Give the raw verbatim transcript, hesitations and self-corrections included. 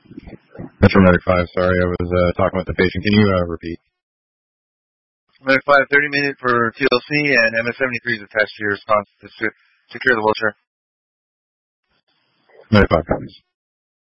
Metro Medic five, sorry, I was uh, talking with the patient. Can you uh, repeat? Medic five, thirty minute for T L C, and M S seventy-three is attached to your response to secure the wheelchair. Medic five copies.